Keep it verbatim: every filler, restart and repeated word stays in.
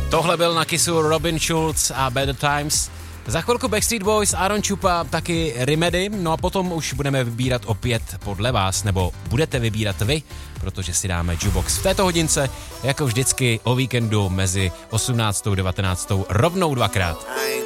Tohle byl na Kissu Robin Schulz a Better Times. Za chvilku Backstreet Boys, Aaron Chupa, taky Remedy, no a potom už budeme vybírat opět podle vás, nebo budete vybírat vy, protože si dáme Jukebox v této hodince, jako vždycky o víkendu mezi osmnáctou a devatenáctou rovnou dvakrát.